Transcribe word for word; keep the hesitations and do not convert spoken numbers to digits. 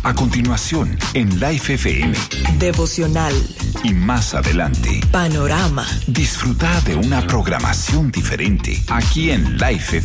A continuación, en Life F M. Devocional. Y más adelante. Panorama. Disfruta de una programación diferente aquí en Life F M.